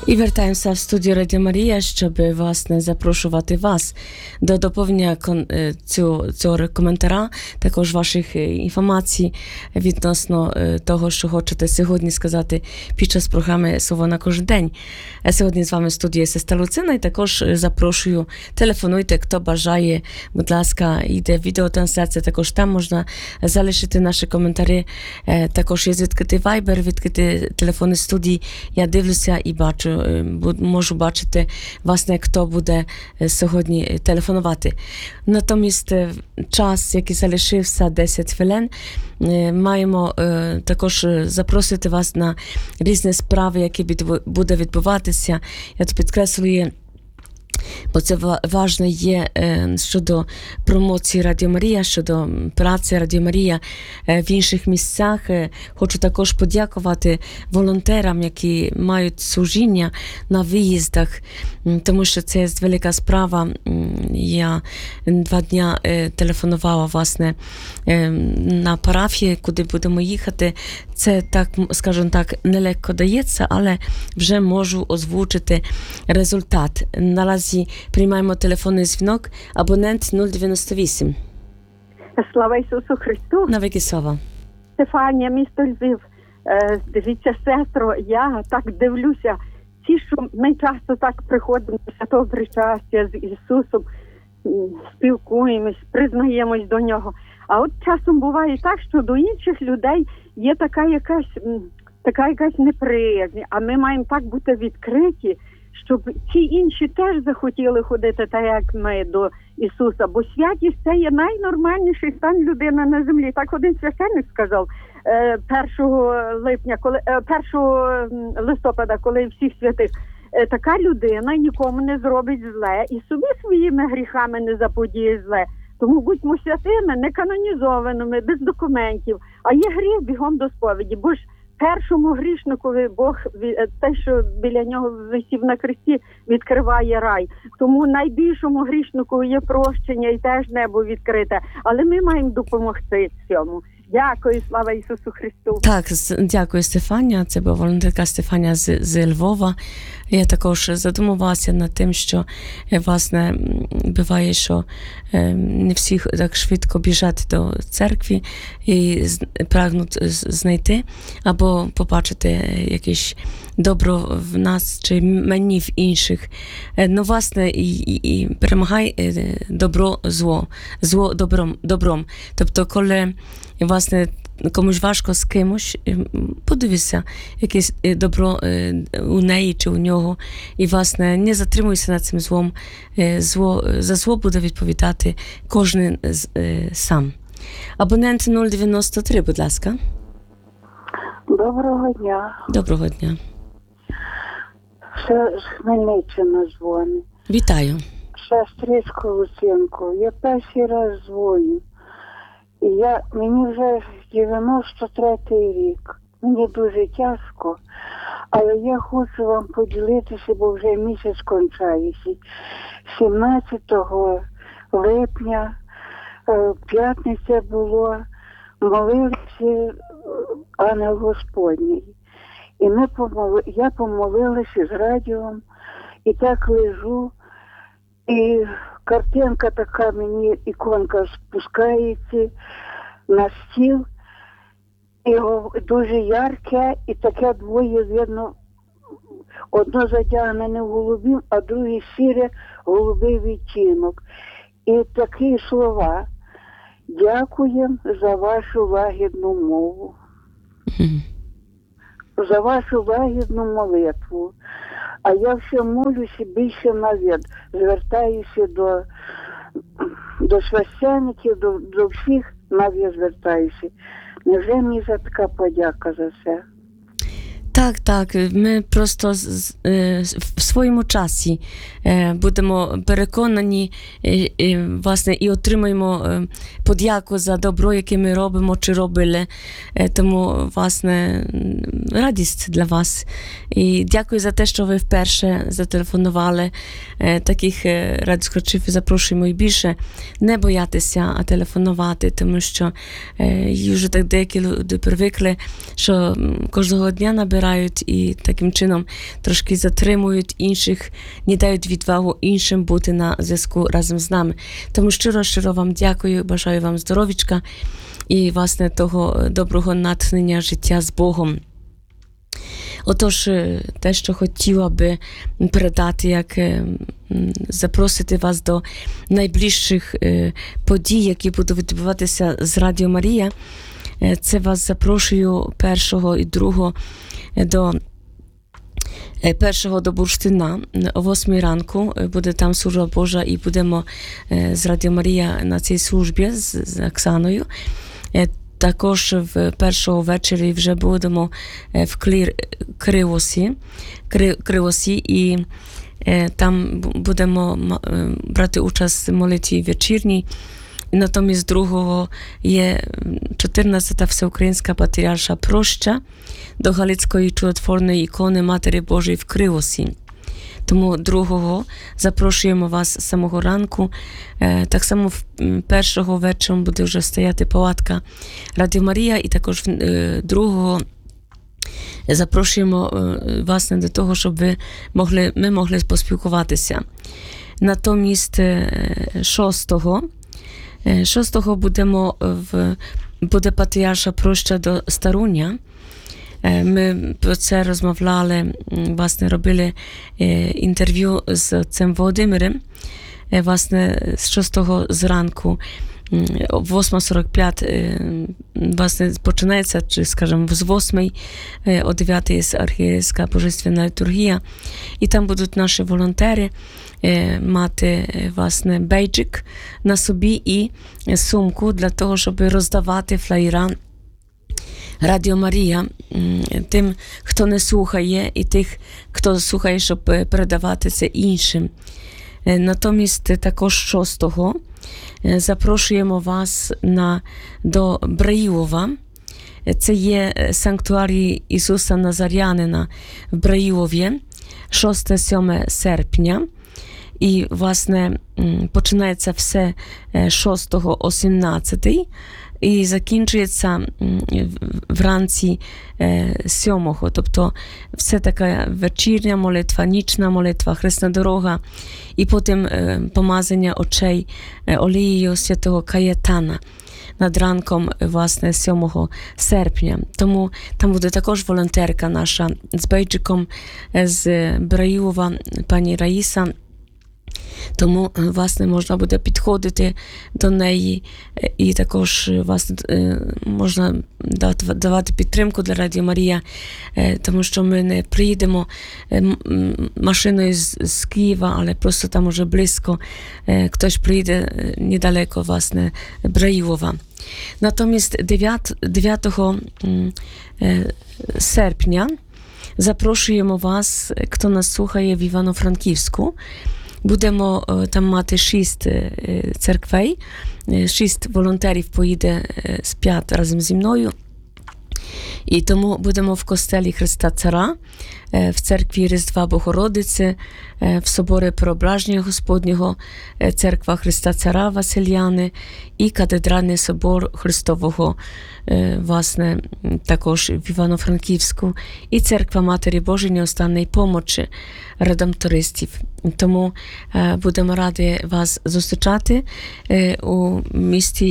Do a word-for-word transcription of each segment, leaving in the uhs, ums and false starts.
І вертаємося в студію Радіо Марія, щоб, власне, запрошувати вас до доповнення цього, цього коментаря, також ваших інформацій відносно того, що хочете сьогодні сказати під час програми «Слово на кожен день». Сьогодні з вами в студії сестра Луцина, і також запрошую, телефонуйте, хто бажає, будь ласка, йде відеотрансляція, також там можна залишити наші коментарі. Також є відкритий Viber, відкриті телефони студії. Я дивлюся і бачу, можу бачити, власне, хто буде сьогодні телефонувати. Натомість час, який залишився десять хвилин, маємо також запросити вас на різні справи, які буде відбуватися. Я тут підкреслюю, бо це важливо є щодо промоції Радіо Марія, щодо праці Радіо Марія в інших місцях. Хочу також подякувати волонтерам, які мають служіння на виїздах, тому що це велика справа. Я два дня телефонувала, власне, на парафії, куди будемо їхати. Це, так, скажімо так, нелегко дається, але вже можу озвучити результат. Наразі приймаємо телефонний дзвінок. Абонент нуль дев'яносто вісім. Слава Ісусу Христу! Навіки слава! Стефанія, місто Львів. Е, дивіться, сестро, я так дивлюся. Ті, що ми часто так приходимо до святого причастя з Ісусом, спілкуємось, признаємось до Нього. А от часом буває так, що до інших людей є така якась, така якась неприязнь, а ми маємо так бути відкриті, щоб ті інші теж захотіли ходити так, як ми, до Ісуса. Бо святість – це є найнормальніший стан людини на землі. Так один священник сказав першого липня, коли, першого листопада, коли всіх святих. Така людина нікому не зробить зле і собі своїми гріхами не заподіє зле. Тому будьмо святими, не канонізованими, без документів. А є гріх, бігом до сповіді. Бо ж першому грішникові Бог, те, що біля нього висів на хресті, відкриває рай. Тому найбільшому грішнику є прощення і теж небо відкрите. Але ми маємо допомогти цьому. Дякую, слава Ісусу Христу. Так, дякую, Стефанія. Це була волонтерка Стефанія з, з Львова. Я також задумувалася над тим, що, власне, буває, що не всі так швидко біжать до церкви і прагнуть знайти або побачити якесь добро в нас чи мені в інших. Ну, власне, і, і, і перемагай добро зло, зло добром, добром. Тобто, коли, власне, комусь важко з кимось, подивися, якесь добро у неї чи у нього, і, власне, не затримуйся над цим злом. Зло, за зло буде відповідати кожен сам. Абонент нуль дев'яносто три, будь ласка. Доброго дня. Доброго дня. Це з Хмельниччини дзвонить. Вітаю. Сестричко Луцинко, я перший раз дзвоню. І я, мені вже дев'яносто третій рік. Мені дуже тяжко, але я хочу вам поділитися, бо вже місяць кончається. сімнадцятого липня, п'ятниця було, молився ангел Господній. І ми помоли, я помолилася з радіом, і так лежу, і картинка така, мені іконка спускається на стіл, і дуже ярке, і таке двоє видно, одно затягнене в голубім, а друге сіре голубий відтінок. І такі слова: дякуємо за вашу лагідну мову, за вашу лагідну молитву. А я все молюся більше навіть, звертаюся до, до священиків, до, до всіх навіть звертаюся. Невже мені за така подяка за це? Так, так, ми просто в своєму часі будемо переконані, власне, і отримаємо подяку за добро, яке ми робимо чи робили. Тому, власне, радість для вас. І дякую за те, що ви вперше зателефонували. Таких радіослухачів запрошуємо і більше не боятися, а телефонувати, тому що вже так деякі люди привикли, що кожного дня набирають забирають і таким чином трошки затримують інших, не дають відвагу іншим бути на зв'язку разом з нами. Тому щиро-щиро вам дякую, бажаю вам здоров'ячка і, власне, того доброго натхнення життя з Богом. Отож, те, що хотіла би передати, як запросити вас до найближчих подій, які будуть відбуватися з Радіо Марія. Це вас запрошую першого і другого до першого до Бурштина о восьмій ранку. Буде там служба Божа і будемо з Радіо Марія на цій службі з, з Оксаною. Також в першого ввечері вже будемо в Клір, Кривосі, Кри, Кривосі і е, там будемо брати участь в молитві вечірній. І натомість другого є чотирнадцята Всеукраїнська Патріарша Проща до Галицької чудотворної ікони Матері Божої в Кривосі. Тому другого запрошуємо вас з самого ранку. Е, так само першого вечором буде вже стояти палатка Радіо Марія, і також е, другого запрошуємо е, вас до того, щоб ви могли, ми могли поспілкуватися. Натомість е, шостого, е, шостого будемо в, буде Патріарша Проща до Старуня. Ми про це розмовляли, власне, робили інтерв'ю з отцем Володимиром, власне, з шостого зранку, о восьма сорок п'ять, власне, починається, чи, скажімо, з восьмої, о дев'ятій архієрейська божественна літургія, і там будуть наші волонтери мати, власне, бейджик на собі і сумку для того, щоб роздавати флаєра Радіо Марія тим, хто не слухає, і тих, хто слухає, щоб передавати це іншим. Натомість також шостого запрошуємо вас на, до Браїлова. Це є санктуарій Ісуса Назарянина в Браїлові, шостого-сьомого серпня. І, власне, починається все шостого о сімнадцятій. І закінчується вранці сьомого, тобто все така вечірня молитва, нічна молитва, хресна дорога, і потім помазання очей олією святого Каєтана над ранком, власне, сьомого серпня. Тому там буде також волонтерка наша з бейджиком з Браїлова, пані Раїса. Тому, власне, можна буде підходити до неї і також, власне, можна давати підтримку для Радіо Марія, тому що ми не приїдемо машиною з, з Києва, але просто там уже близько хтось приїде недалеко, власне, Браїлова. Натомість дев'ятого серпня запрошуємо вас, хто нас слухає в Івано-Франківську. Будемо там мати шість церквей, шість волонтерів поїде з п'ять разом зі мною. І тому будемо в костелі Христа Цара, в церкві Різдва Богородиці, в соборі Преображення Господнього, церква Христа Цара Васильяни і катедральний собор Христового, власне, також в Івано-Франківську, і церква Матері Божої Неостанної Помочі редемтористів. Тому будемо раді вас зустрічати у місті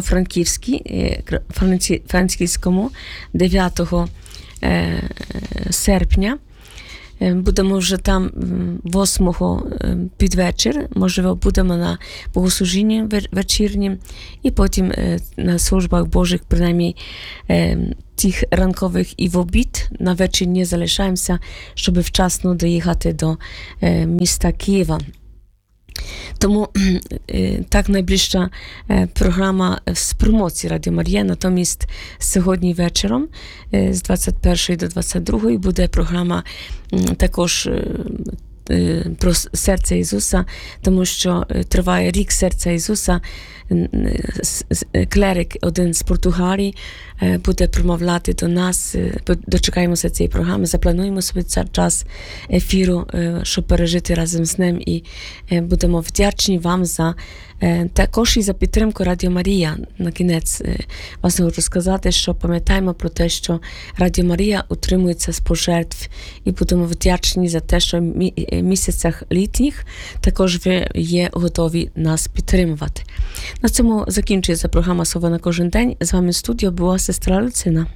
Івано-Франківському дев'ятого серпня. Будемо вже там восьмого під вечір, можливо, будемо на богослужінні вечірнім, і потім на службах Божих, принаймні тих ранкових і в обід, на вечір не залишаємося, щоб вчасно доїхати до міста Києва. Тому так найближча програма з промоції Радіо Марія. Натомість сьогодні вечором з двадцять першої до двадцять другої буде програма також е, про серце Ісуса, тому що е, триває рік серця Ісуса. С- с- Клерик, один з Португалії, е, буде промовляти до нас. е, бо Дочекаємося цієї програми, заплануємо собі цей час ефіру, е, щоб пережити разом з ним. І е, будемо вдячні вам за е, також і за підтримку Радіо Марія. На кінець е, вас хочу сказати, що пам'ятаємо про те, що Радіо Марія утримується з пожертв, і будемо вдячні за те, що в мі- місяцях літніх також ви є готові нас підтримувати. На цьому закінчується програма «Слово на кожен день». З вами в студії була сестра Люцина.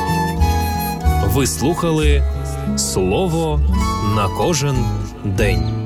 Ви слухали «Слово на кожен день».